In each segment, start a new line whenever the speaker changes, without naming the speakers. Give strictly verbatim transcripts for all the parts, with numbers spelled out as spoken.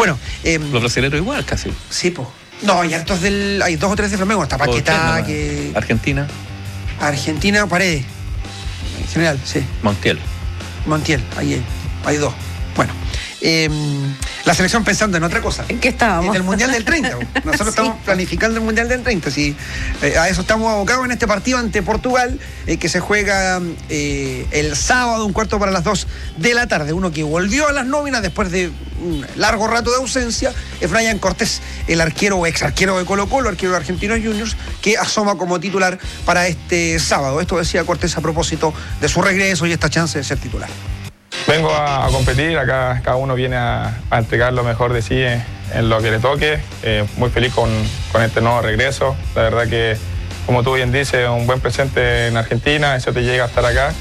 Bueno, eh,
los brasileños igual casi.
Sí, pues. No, hay hartos del. Hay dos o tres de Flamengo. Está Paquetá, que.
Argentina.
Argentina, Paredes. En general, sí.
Montiel.
Montiel, ahí hay, hay dos. Bueno. Eh, la selección pensando en otra cosa.
¿En qué estábamos?
En el Mundial del treinta. Nosotros sí. estamos planificando el Mundial del treinta. Sí. Eh, a eso estamos abocados en este partido ante Portugal, eh, que se juega eh, el sábado, un cuarto para las dos de la tarde. Uno que volvió a las nóminas después de un largo rato de ausencia, es Brian Cortés, el arquero o ex arquero de Colo-Colo, arquero de Argentinos Juniors, que asoma como titular para este sábado. Esto decía Cortés a propósito de su regreso y esta chance de ser titular.
Vengo a, a competir, acá cada uno viene a, a entregar lo mejor de sí en, en lo que le toque. Eh, muy feliz con, con este nuevo regreso. La verdad que, como tú bien dices, un buen presente en Argentina, eso te llega a estar acá.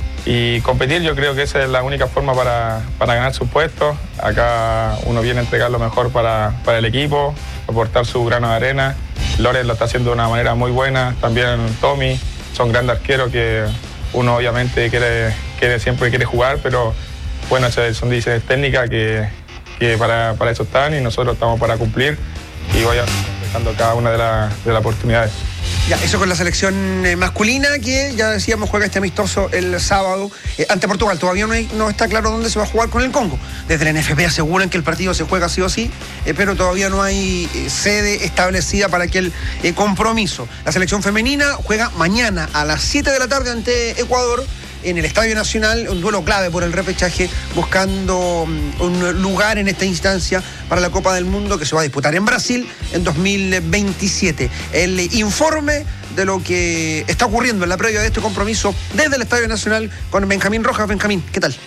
Y competir, yo creo que esa es la única forma para, para ganar su puesto. Acá uno viene a entregar lo mejor para, para el equipo, aportar su grano de arena. Lores lo está haciendo de una manera muy buena, también Tommy, son grandes arqueros que uno obviamente quiere, quiere siempre quiere jugar, pero bueno, son decisiones técnicas que, que para, para eso están y nosotros estamos para cumplir y voy a dejando cada una de, la, de las oportunidades.
Ya, eso con la selección eh, masculina, que ya decíamos juega este amistoso el sábado eh, ante Portugal. Todavía no, hay, no está claro dónde se va a jugar con el Congo. Desde la N F P aseguran que el partido se juega sí o sí, eh, pero todavía no hay eh, sede establecida para aquel eh, compromiso. La selección femenina juega mañana a las siete de la tarde ante Ecuador en el Estadio Nacional, un duelo clave por el repechaje, buscando um, un lugar en esta instancia para la Copa del Mundo que se va a disputar en Brasil en dos mil veintisiete. El informe de lo que está ocurriendo en la previa de este compromiso desde el Estadio Nacional con Benjamín Rojas. Benjamín, ¿qué tal?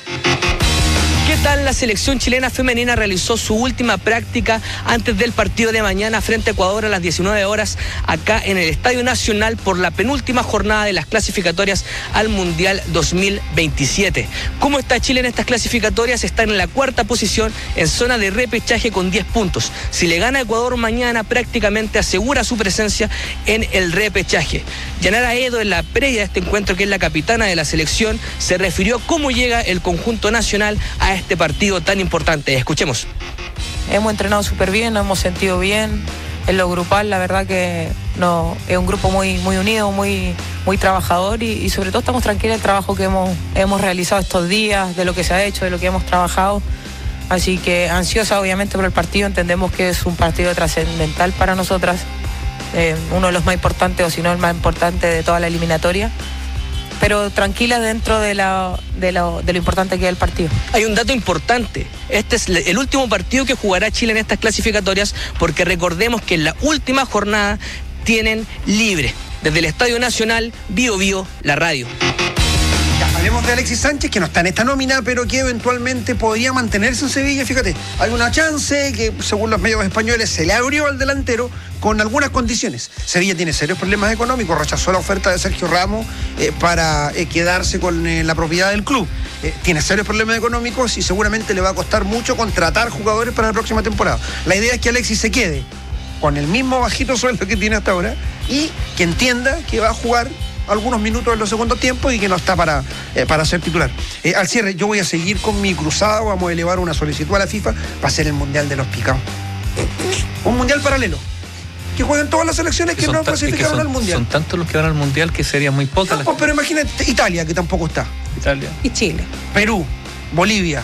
¿Qué tal? La selección chilena femenina realizó su última práctica antes del partido de mañana frente a Ecuador a las diecinueve horas acá en el Estadio Nacional por la penúltima jornada de las clasificatorias al Mundial dos mil veintisiete. ¿Cómo está Chile en estas clasificatorias? Está en la cuarta posición en zona de repechaje con diez puntos. Si le gana a Ecuador mañana, prácticamente asegura su presencia en el repechaje. Yanara Edo, en la previa de este encuentro, que es la capitana de la selección, se refirió a cómo llega el conjunto nacional a este partido tan importante. Escuchemos.
Hemos entrenado súper bien, nos hemos sentido bien. En lo grupal, la verdad que no, es un grupo muy, muy unido, muy, muy trabajador y, y sobre todo estamos tranquilos del trabajo que hemos, hemos realizado estos días, de lo que se ha hecho, de lo que hemos trabajado. Así que ansiosa obviamente por el partido, entendemos que es un partido trascendental para nosotras, eh, uno de los más importantes o si no el más importante de toda la eliminatoria. Pero tranquila dentro de, la, de, lo, de lo importante que es el partido.
Hay un dato importante. Este es el último partido que jugará Chile en estas clasificatorias, porque recordemos que en la última jornada tienen libre desde el Estadio Nacional, Bio Bio, la radio.
Ya, hablemos de Alexis Sánchez, que no está en esta nómina, pero que eventualmente podría mantenerse en Sevilla. Fíjate, hay una chance que, según los medios españoles, se le abrió al delantero con algunas condiciones. Sevilla tiene serios problemas económicos, rechazó la oferta de Sergio Ramos eh, para eh, quedarse con eh, la propiedad del club. Eh, tiene serios problemas económicos y seguramente le va a costar mucho contratar jugadores para la próxima temporada. La idea es que Alexis se quede con el mismo bajito sueldo que tiene hasta ahora y que entienda que va a jugar algunos minutos en los segundos tiempos y que no está para, eh, para ser titular. Eh, al cierre, yo voy a seguir con mi cruzada, vamos a elevar una solicitud a la FIFA para hacer el Mundial de los Picados. Un Mundial paralelo. Que juegan todas las selecciones que, que no clasificaron
son,
al Mundial.
Son tantos los que van al Mundial que serían muy pocas.
No, pues, pero imagínate Italia, que tampoco está.
Italia.
Y Chile.
Perú, Bolivia,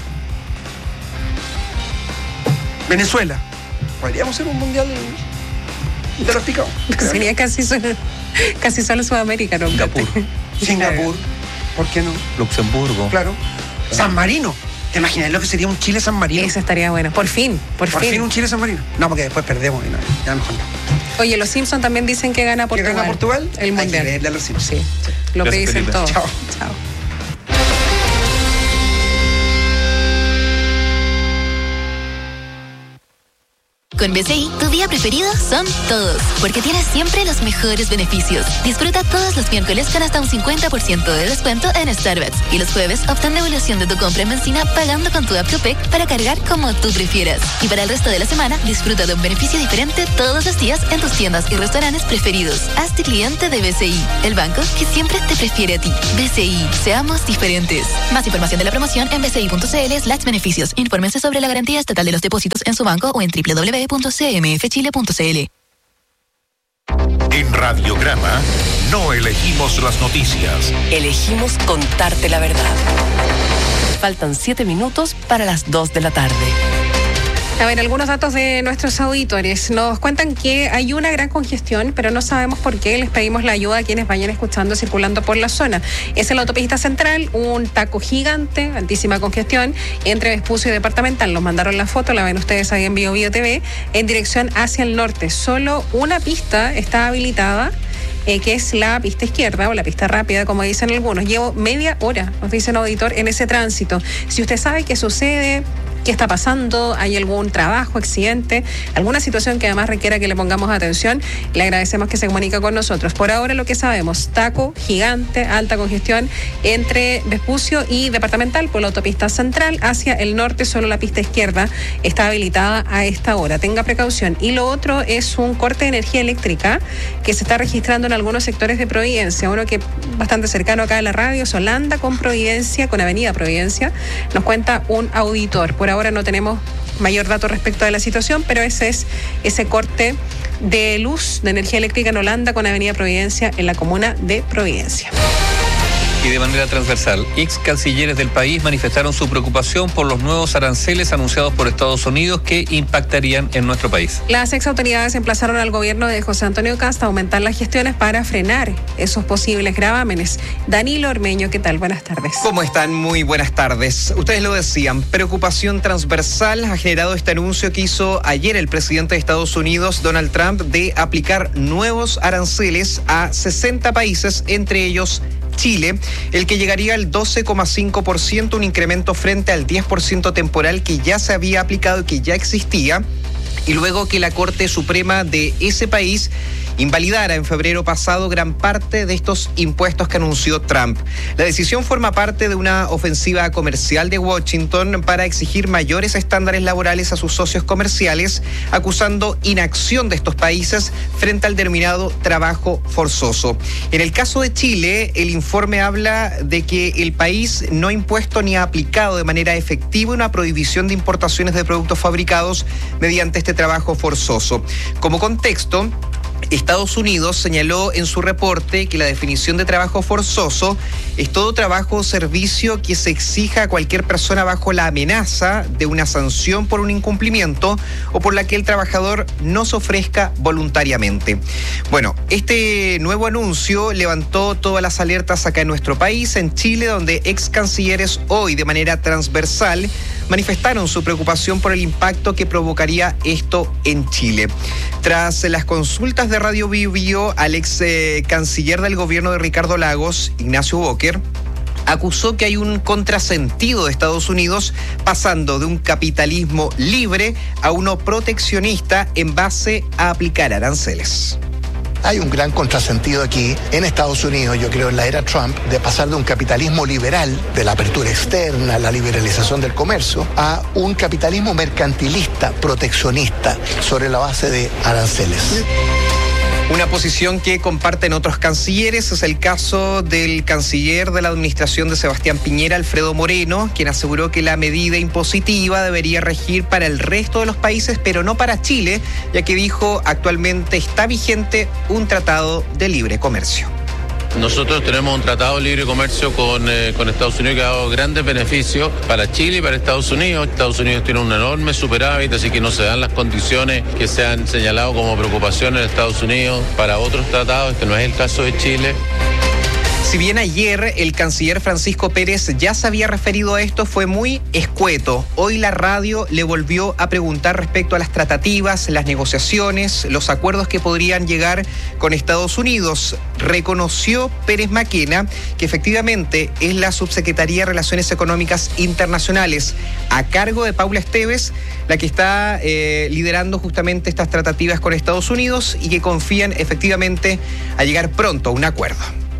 Venezuela. Podríamos hacer un Mundial de los Picados.
Sería casi solo, casi solo Sudamérica, ¿no?
Singapur.
Singapur, ¿por qué no?
Luxemburgo.
Claro. San Marino. ¿Te imaginas lo que sería un Chile-San Marino?
Eso estaría bueno. Por fin, por,
por fin. Por fin un Chile-San Marino. No, porque después perdemos y no, ya mejor no.
Oye, los Simpsons también dicen que gana Portugal.
¿Que gana Portugal?
El Mundial.
Hay que leerle a los Simpsons.
Sí, sí. Lo que dicen todos.
Chao.
Chao.
Con B C I, tu día preferido son todos, porque tienes siempre los mejores beneficios. Disfruta todos los miércoles con hasta un cincuenta por ciento de descuento en Starbucks. Y los jueves, obtén devolución de tu compra en benzina pagando con tu app Copec para cargar como tú prefieras. Y para el resto de la semana, disfruta de un beneficio diferente todos los días en tus tiendas y restaurantes preferidos. Hazte cliente de B C I, el banco que siempre te prefiere a ti. B C I, seamos diferentes. Más información de la promoción en bci.cl slash beneficios. Infórmense sobre la garantía estatal de los depósitos en su banco o en doble u doble u doble u punto c m f chile punto c l.
En Radiograma no elegimos las noticias.
Elegimos contarte la verdad. Faltan siete minutos para las dos de la tarde.
A ver, algunos datos de nuestros auditores. Nos cuentan que hay una gran congestión, pero no sabemos por qué. Les pedimos la ayuda a quienes vayan escuchando, circulando por la zona. Es en la autopista central, un taco gigante, altísima congestión, entre Vespucio y Departamental. Nos mandaron la foto, la ven ustedes ahí en Bio Bio T V, en dirección hacia el norte. Solo una pista está habilitada, Eh, que es la pista izquierda o la pista rápida, como dicen algunos. Llevo media hora, nos dice un auditor, en ese tránsito. Si usted sabe qué sucede, qué está pasando, hay algún trabajo, accidente, alguna situación que además requiera que le pongamos atención, le agradecemos que se comunique con nosotros. Por ahora lo que sabemos, taco gigante, alta congestión entre Vespucio y Departamental por la autopista central hacia el norte. Solo la pista izquierda está habilitada a esta hora. Tenga precaución. Y lo otro es un corte de energía eléctrica que se está registrando en algunos sectores de Providencia. Uno que bastante cercano acá a la radio, Solanda con Providencia, con Avenida Providencia, nos cuenta un auditor. Por ahora no tenemos mayor dato respecto de la situación, pero ese es ese corte de luz, de energía eléctrica en Holanda con Avenida Providencia en la comuna de Providencia.
Y de manera transversal, ex cancilleres del país manifestaron su preocupación por los nuevos aranceles anunciados por Estados Unidos que impactarían en nuestro país.
Las ex autoridades emplazaron al gobierno de José Antonio Kast a aumentar las gestiones para frenar esos posibles gravámenes. Danilo Ormeño, ¿qué tal? Buenas tardes.
¿Cómo están? Muy buenas tardes. Ustedes lo decían, preocupación transversal ha generado este anuncio que hizo ayer el presidente de Estados Unidos, Donald Trump, de aplicar nuevos aranceles a sesenta países, entre ellos Chile, el que llegaría al doce coma cinco por ciento, un incremento frente al diez por ciento temporal que ya se había aplicado y que ya existía, y luego que la Corte Suprema de ese país invalidara en febrero pasado gran parte de estos impuestos que anunció Trump. La decisión forma parte de una ofensiva comercial de Washington para exigir mayores estándares laborales a sus socios comerciales, acusando inacción de estos países frente al denominado trabajo forzoso. En el caso de Chile, el informe habla de que el país no ha impuesto ni ha aplicado de manera efectiva una prohibición de importaciones de productos fabricados mediante este trabajo forzoso. Como contexto, Estados Unidos señaló en su reporte que la definición de trabajo forzoso es todo trabajo o servicio que se exija a cualquier persona bajo la amenaza de una sanción por un incumplimiento o por la que el trabajador no se ofrezca voluntariamente. Bueno, este nuevo anuncio levantó todas las alertas acá en nuestro país, en Chile, donde ex cancilleres hoy de manera transversal manifestaron su preocupación por el impacto que provocaría esto en Chile. Tras las consultas de Radio Bio Bio al ex eh, canciller del gobierno de Ricardo Lagos, Ignacio Boker, acusó que hay un contrasentido de Estados Unidos pasando de un capitalismo libre a uno proteccionista en base a aplicar aranceles.
Hay un gran contrasentido aquí en Estados Unidos, yo creo en la era Trump, de pasar de un capitalismo liberal, de la apertura externa, la liberalización del comercio, a un capitalismo mercantilista, proteccionista, sobre la base de aranceles.
Una posición que comparten otros cancilleres es el caso del canciller de la administración de Sebastián Piñera, Alfredo Moreno, quien aseguró que la medida impositiva debería regir para el resto de los países, pero no para Chile, ya que dijo actualmente está vigente un tratado de libre comercio.
Nosotros tenemos un tratado de libre comercio con, eh, con Estados Unidos que ha dado grandes beneficios para Chile y para Estados Unidos. Estados Unidos tiene un enorme superávit, así que no se dan las condiciones que se han señalado como preocupación en Estados Unidos para otros tratados. Este no es el caso de Chile.
Si bien ayer el canciller Francisco Pérez ya se había referido a esto, fue muy escueto. Hoy la radio le volvió a preguntar respecto a las tratativas, las negociaciones, los acuerdos que podrían llegar con Estados Unidos. Reconoció Pérez Maquena que efectivamente es la Subsecretaría de Relaciones Económicas Internacionales, a cargo de Paula Esteves, la que está eh, liderando justamente estas tratativas con Estados Unidos y que confían efectivamente a llegar pronto a un acuerdo.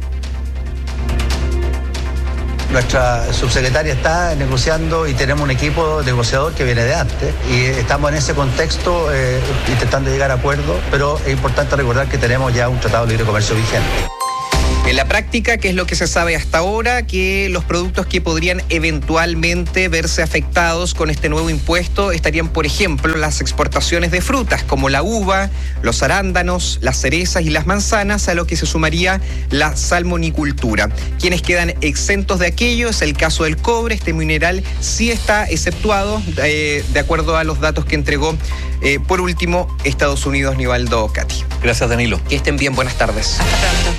Nuestra subsecretaria está negociando y tenemos un equipo negociador que viene de antes y estamos en ese contexto eh, intentando llegar a acuerdos, pero es importante recordar que tenemos ya un tratado de libre comercio vigente.
En la práctica, ¿qué es lo que se sabe hasta ahora? Que los productos que podrían eventualmente verse afectados con este nuevo impuesto estarían, por ejemplo, las exportaciones de frutas como la uva, los arándanos, las cerezas y las manzanas, a lo que se sumaría la salmonicultura. Quienes quedan exentos de aquello es el caso del cobre. Este mineral sí está exceptuado, eh, de acuerdo a los datos que entregó, eh, por último, Estados Unidos. Nivaldo Cati.
Gracias, Danilo.
Que estén bien, buenas tardes.
Hasta pronto.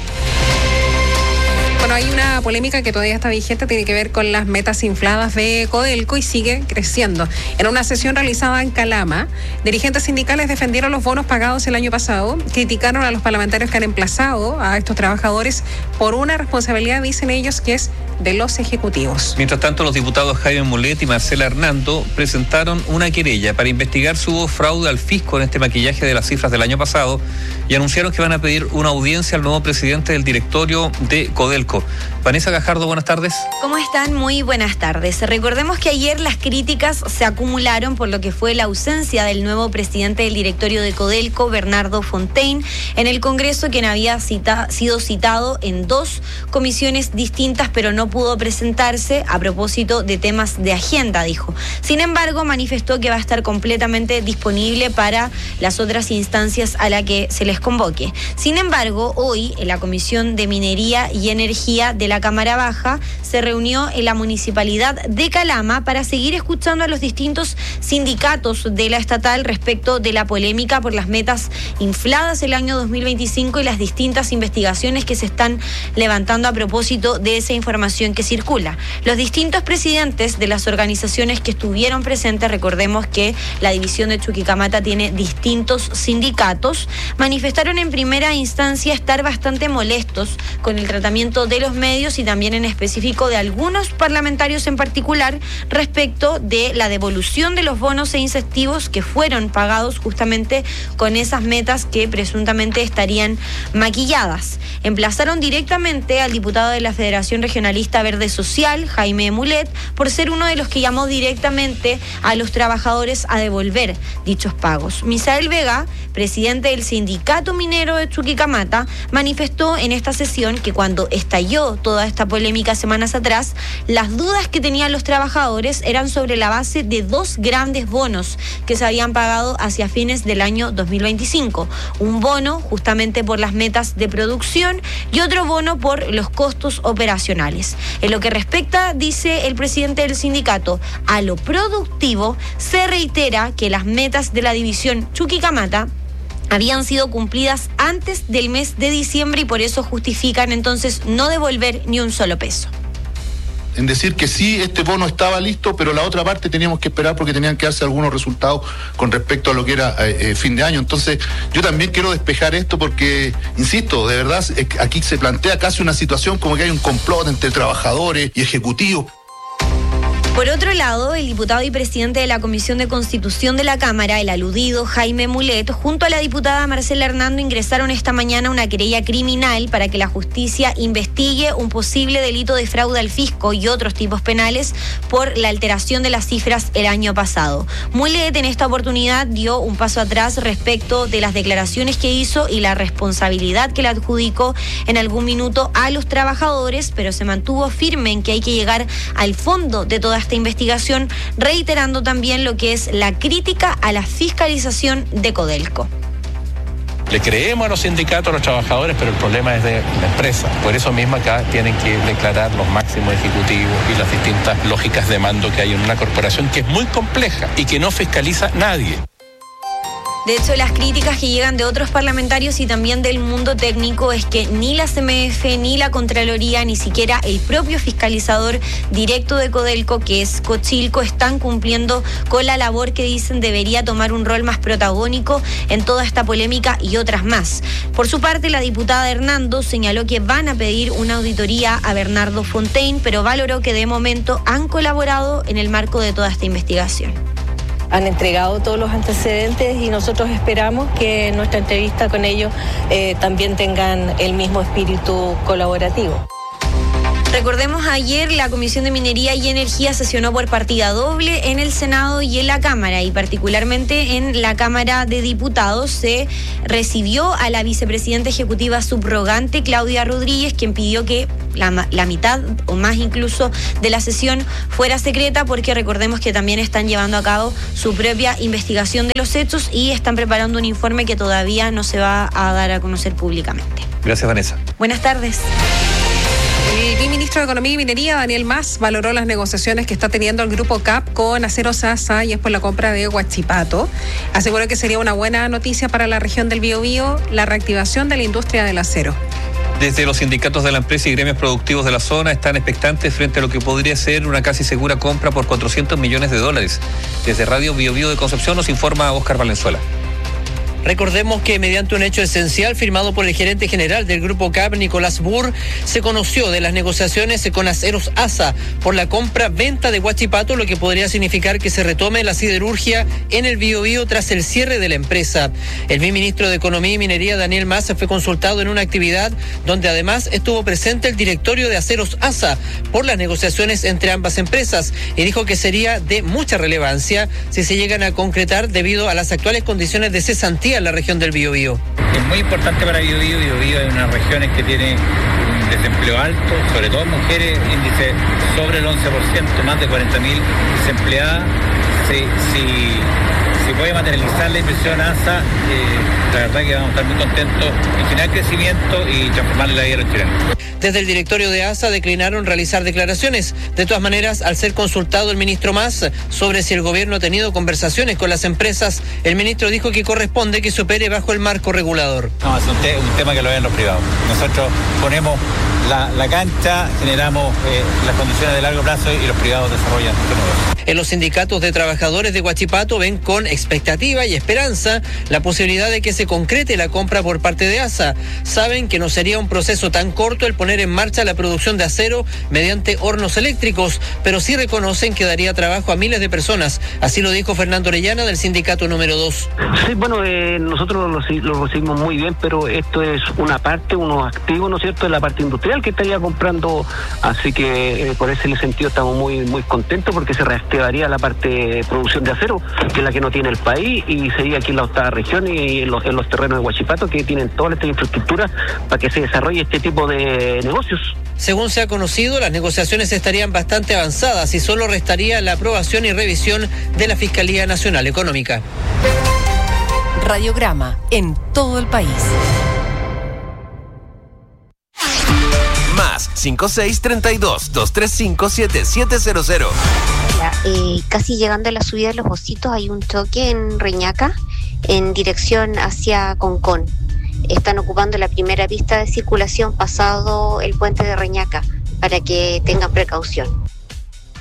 Bueno, hay una polémica que todavía está vigente, tiene que ver con las metas infladas de Codelco y sigue creciendo. En una sesión realizada en Calama, dirigentes sindicales defendieron los bonos pagados el año pasado, criticaron a los parlamentarios que han emplazado a estos trabajadores por una responsabilidad, dicen ellos, que es de los ejecutivos.
Mientras tanto, los diputados Jaime Mulet y Marcela Hernando presentaron una querella para investigar si hubo fraude al fisco en este maquillaje de las cifras del año pasado y anunciaron que van a pedir una audiencia al nuevo presidente del directorio de Codelco. Vanessa Gajardo, buenas tardes.
¿Cómo están? Muy buenas tardes. Recordemos que ayer las críticas se acumularon por lo que fue la ausencia del nuevo presidente del directorio de Codelco, Bernardo Fontaine, en el Congreso, quien había cita, sido citado en dos comisiones distintas, pero no pudo presentarse a propósito de temas de agenda, dijo. Sin embargo, manifestó que va a estar completamente disponible para las otras instancias a las que se les convoque. Sin embargo, hoy en la Comisión de Minería y Energía de la Cámara Baja se reunió en la Municipalidad de Calama para seguir escuchando a los distintos sindicatos de la estatal respecto de la polémica por las metas infladas el año dos mil veinticinco y las distintas investigaciones que se están levantando a propósito de esa información que circula. Los distintos presidentes de las organizaciones que estuvieron presentes, recordemos que la división de Chuquicamata tiene distintos sindicatos, manifestaron en primera instancia estar bastante molestos con el tratamiento de los medios y también en específico de algunos parlamentarios en particular respecto de la devolución de los bonos e incentivos que fueron pagados justamente con esas metas que presuntamente estarían maquilladas. Emplazaron directamente al diputado de la Federación Regionalista Verde Social, Jaime Mulet, por ser uno de los que llamó directamente a los trabajadores a devolver dichos pagos. Misael Vega, presidente del Sindicato Minero de Chuquicamata, manifestó en esta sesión que cuando estalló toda esta polémica semanas atrás, las dudas que tenían los trabajadores eran sobre la base de dos grandes bonos que se habían pagado hacia fines del año dos mil veinticinco. Un bono justamente por las metas de producción y otro bono por los costos operacionales. En lo que respecta, dice el presidente del sindicato, a lo productivo, se reitera que las metas de la división Chuquicamata habían sido cumplidas antes del mes de diciembre y por eso justifican entonces no devolver ni un solo peso.
En decir que sí, este bono estaba listo, pero la otra parte teníamos que esperar porque tenían que darse algunos resultados con respecto a lo que era eh, fin de año. Entonces, yo también quiero despejar esto porque, insisto, de verdad, aquí se plantea casi una situación como que hay un complot entre trabajadores y ejecutivos.
Por otro lado, el diputado y presidente de la Comisión de Constitución de la Cámara, el aludido Jaime Mulet, junto a la diputada Marcela Hernando, ingresaron esta mañana una querella criminal para que la justicia investigue un posible delito de fraude al fisco y otros tipos penales por la alteración de las cifras el año pasado. Mulet en esta oportunidad dio un paso atrás respecto de las declaraciones que hizo y la responsabilidad que le adjudicó en algún minuto a los trabajadores, pero se mantuvo firme en que hay que llegar al fondo de toda esta investigación, reiterando también lo que es la crítica a la fiscalización de Codelco.
Le creemos a los sindicatos, a los trabajadores, pero el problema es de la empresa. Por eso mismo acá tienen que declarar los máximos ejecutivos y las distintas lógicas de mando que hay en una corporación que es muy compleja y que no fiscaliza nadie.
De hecho, las críticas que llegan de otros parlamentarios y también del mundo técnico es que ni la C M F, ni la Contraloría, ni siquiera el propio fiscalizador directo de Codelco, que es Cochilco, están cumpliendo con la labor que dicen debería tomar un rol más protagónico en toda esta polémica y otras más. Por su parte, la diputada Hernando señaló que van a pedir una auditoría a Bernardo Fontaine, pero valoró que de momento han colaborado en el marco de toda esta investigación.
Han entregado todos los antecedentes y nosotros esperamos que en nuestra entrevista con ellos eh, también tengan el mismo espíritu colaborativo.
Recordemos, ayer la Comisión de Minería y Energía sesionó por partida doble en el Senado y en la Cámara, y particularmente en la Cámara de Diputados se recibió a la vicepresidenta ejecutiva subrogante Claudia Rodríguez, quien pidió que la, la mitad o más incluso de la sesión fuera secreta, porque recordemos que también están llevando a cabo su propia investigación de los hechos y están preparando un informe que todavía no se va a dar a conocer públicamente.
Gracias, Vanessa.
Buenas tardes.
El ministro de Economía y Minería, Daniel Mas, valoró las negociaciones que está teniendo el Grupo C A P con Aceros Asa y es por la compra de Huachipato. Aseguró que sería una buena noticia para la región del Biobío la reactivación de la industria del acero.
Desde los sindicatos de la empresa y gremios productivos de la zona están expectantes frente a lo que podría ser una casi segura compra por cuatrocientos millones de dólares. Desde Radio Biobío de Concepción nos informa Óscar Valenzuela.
Recordemos que mediante un hecho esencial firmado por el gerente general del Grupo C A P, Nicolás Burr, se conoció de las negociaciones con Aceros Asa por la compra-venta de Huachipato, lo que podría significar que se retome la siderurgia en el Biobío tras el cierre de la empresa. El ministro de Economía y Minería, Daniel Mas, fue consultado en una actividad donde además estuvo presente el directorio de Aceros Asa por las negociaciones entre ambas empresas y dijo que sería de mucha relevancia si se llegan a concretar debido a las actuales condiciones de cesantía en la región del Biobío.
Es muy importante para Biobío. Biobío es una región que tiene un desempleo alto, sobre todo mujeres, índice sobre el once por ciento, más de cuarenta mil desempleadas. Si, si, si puede materializar la inversión ASA, eh, la verdad que vamos a estar muy contentos en generar crecimiento y transformarle la vida a los chilenos.
Desde el directorio de ASA declinaron realizar declaraciones. De todas maneras, al ser consultado el ministro Mas sobre si el gobierno ha tenido conversaciones con las empresas, el ministro dijo que corresponde que se opere bajo el marco regulador.
No, es un, te- un tema que lo ven los privados. Nosotros ponemos la, la cancha, generamos eh, las condiciones de largo plazo y los privados desarrollan este negocio.
En los sindicatos de trabajadores de Huachipato ven con expectativa y esperanza la posibilidad de que se concrete la compra por parte de ASA. Saben que no sería un proceso tan corto el poner en marcha la producción de acero mediante hornos eléctricos, pero sí reconocen que daría trabajo a miles de personas. Así lo dijo Fernando Orellana del sindicato número dos.
Sí, bueno, eh, nosotros lo, lo recibimos muy bien, pero esto es una parte, unos activos, ¿no es cierto?, de la parte industrial que estaría comprando, así que eh, por ese sentido estamos muy muy contentos porque se reactivaría la parte de producción de acero, que es la que no tiene el país, y sería aquí en la octava región y en los, en los terrenos de Huachipato, que tienen toda esta infraestructura para que se desarrolle este tipo de negocios.
Según se ha conocido, las negociaciones estarían bastante avanzadas y solo restaría la aprobación y revisión de la Fiscalía Nacional Económica.
Radiograma en todo el país.
Más cinco seis treinta y dos, dos tres cinco, siete siete cero cero.
Eh, casi llegando a la subida de Los Pocitos hay un choque en Reñaca en dirección hacia Concón. Están ocupando la primera pista de circulación pasado el puente de Reñaca para que tengan precaución.